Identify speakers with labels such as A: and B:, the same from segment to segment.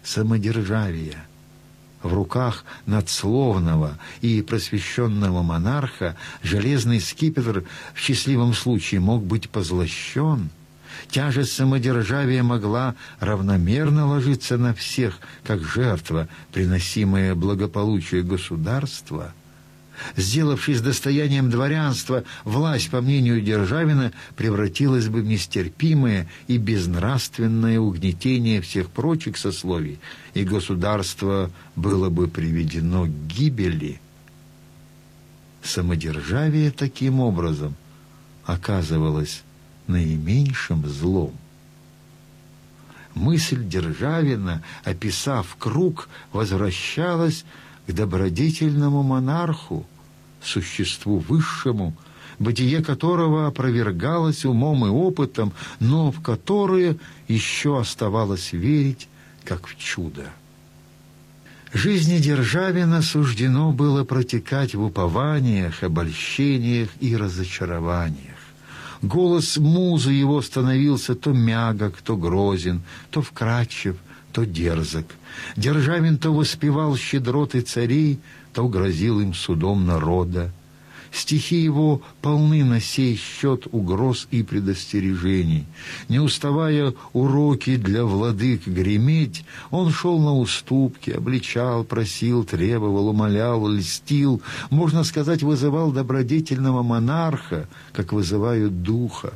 A: самодержавия. В руках надсловного и просвещенного монарха железный скипетр в счастливом случае мог быть позлощен. Тяжесть самодержавия могла равномерно ложиться на всех, как жертва, приносимая благополучию государства. Сделавшись достоянием дворянства, власть, по мнению Державина, превратилась бы в нестерпимое и безнравственное угнетение всех прочих сословий, и государство было бы приведено к гибели. Самодержавие таким образом оказывалось наименьшим злом. Мысль Державина, описав круг, возвращалась к добродетельному монарху, существу высшему, бытие которого опровергалось умом и опытом, но в которое еще оставалось верить, как в чудо. Жизни Державина суждено было протекать в упованиях, обольщениях и разочарованиях. Голос музы его становился то мягок, то грозен, то вкрадчив, то дерзок. Державин то воспевал щедроты царей, то грозил им судом народа. Стихи его полны на сей счет угроз и предостережений. Не уставая уроки для владык греметь, он шел на уступки, обличал, просил, требовал, умолял, льстил, можно сказать, вызывал добродетельного монарха, как вызывают духа.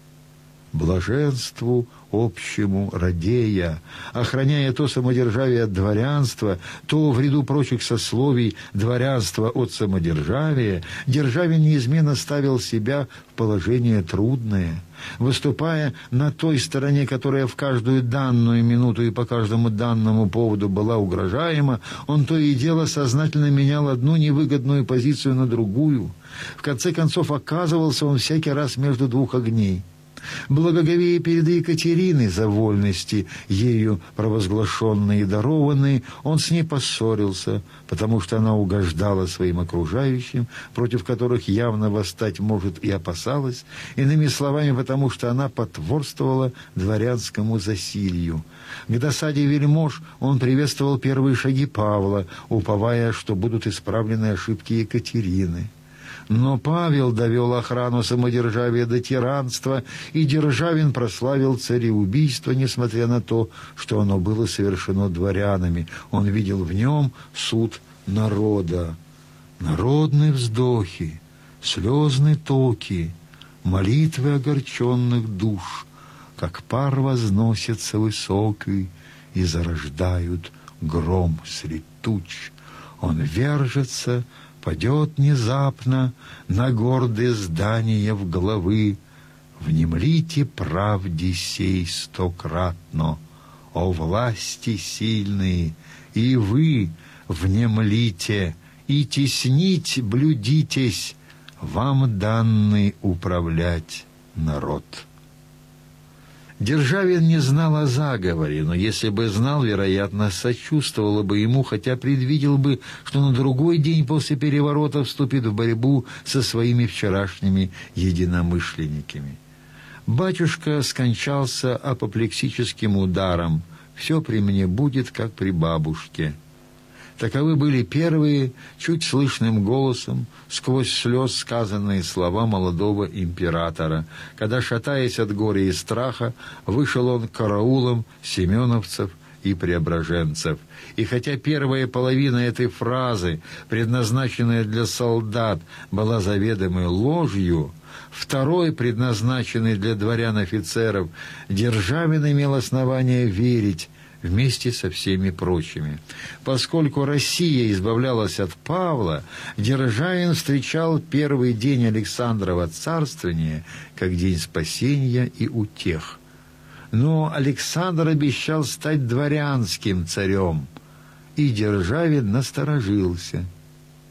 A: Блаженству общему радея, охраняя то самодержавие от дворянства, то в ряду прочих сословий дворянства от самодержавия, Державин неизменно ставил себя в положение трудное. Выступая на той стороне, которая в каждую данную минуту и по каждому данному поводу была угрожаема, он то и дело сознательно менял одну невыгодную позицию на другую. В конце концов, оказывался он всякий раз между двух огней. Благоговея перед Екатериной за вольности, ею провозглашенные и дарованные, он с ней поссорился, потому что она угождала своим окружающим, против которых явно восстать может и опасалась, иными словами, потому что она потворствовала дворянскому засилью. К досаде вельмож он приветствовал первые шаги Павла, уповая, что будут исправлены ошибки Екатерины. Но Павел довел охрану самодержавия до тиранства, и Державин прославил цареубийство, несмотря на то, что оно было совершено дворянами. Он видел в нем суд народа. Народные вздохи, слезные токи, молитвы огорченных душ, как пар возносится высокий, и зарождают гром средь туч. Он вержется, падет внезапно на гордые здания в главы. Внемлите правде сей стократно, о власти сильные, и вы внемлите, и теснить блюдитесь, вам данный управлять народ. Державин не знал о заговоре, но если бы знал, вероятно, сочувствовало бы ему, хотя предвидел бы, что на другой день после переворота вступит в борьбу со своими вчерашними единомышленниками. Батюшка скончался апоплексическим ударом. «Все при мне будет, как при бабушке». Таковы были первые, чуть слышным голосом, сквозь слез сказанные слова молодого императора, когда, шатаясь от горя и страха, вышел он к караулам семеновцев и преображенцев. И хотя первая половина этой фразы, предназначенная для солдат, была заведомой ложью, второй, предназначенный для дворян-офицеров, Державин имел основание верить, вместе со всеми прочими. Поскольку Россия избавлялась от Павла, Державин встречал первый день Александрова царствования как день спасения и утех. Но Александр обещал стать дворянским царем, и Державин насторожился.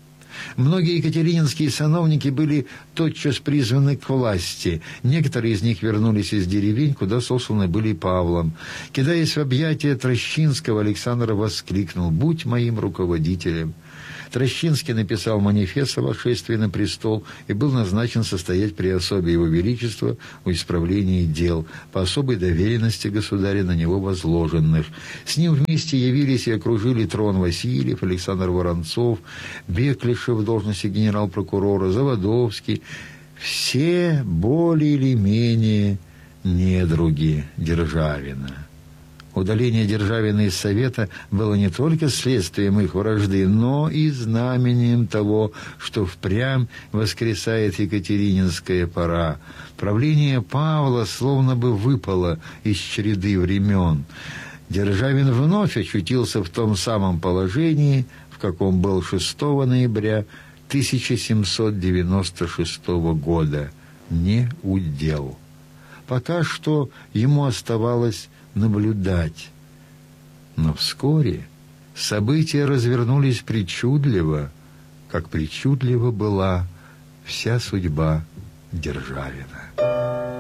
A: Многие екатерининские сановники были тотчас призваны к власти. Некоторые из них вернулись из деревень, куда сосланы были Павлом. Кидаясь в объятия Трощинского, Александр воскликнул: «Будь моим руководителем». Трощинский написал манифест о восшествии на престол и был назначен состоять при особе Его Величества в исправлении дел по особой доверенности государя на него возложенных. С ним вместе явились и окружили трон Васильев, Александр Воронцов, Беклишев в должности генерал-прокурора, Заводовский. Все более или менее недруги Державина. Удаление Державина из Совета было не только следствием их вражды, но и знамением того, что впрямь воскресает екатерининская пора. Правление Павла словно бы выпало из череды времен. Державин вновь очутился в том самом положении, в каком был 6 ноября 1796 года. Не удел. Пока что ему оставалось наблюдать. Но вскоре события развернулись причудливо, как причудлива была вся судьба Державина.